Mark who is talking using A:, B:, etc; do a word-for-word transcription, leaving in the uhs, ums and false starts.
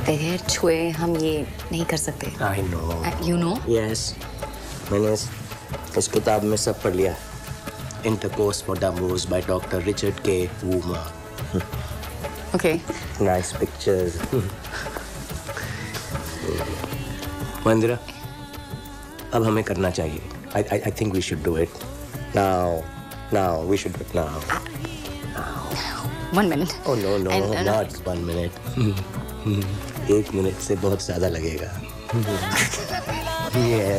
A: बगैर छुए हम ये नहीं कर सकते।
B: I know.
A: You know?
B: Yes. मैंने इस, इस किताब में सब पढ़ लिया। Intercourse for Dumbos by Doctor Richard K. Woomer.
A: Okay.
B: Nice pictures. मंदिरा, अब हमें करना चाहिए. I, I, I think we should do it now. Now we should do it now.
A: One minute.
B: Oh no no,
A: And, uh,
B: not one minute. एक minute से बहुत ज्यादा लगेगा. Yeah.